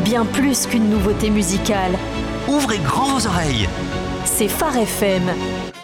bien plus qu'une nouveauté musicale. Ouvrez grand vos oreilles. C'est Phare FM.